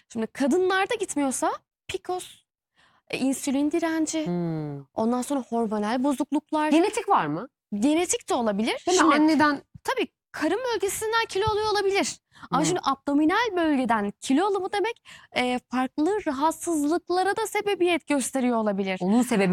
Şimdi kadınlarda gitmiyorsa PCOS, insülin direnci, ondan sonra hormonal bozukluklar, Genetik var mı? genetik de olabilir. Değil mi? Anneden Tabii karın bölgesinden kilo alıyor olabilir. Ama Hı. şimdi abdominal bölgeden kilo alımı demek farklı rahatsızlıklara da sebebiyet gösteriyor olabilir. onun sebebi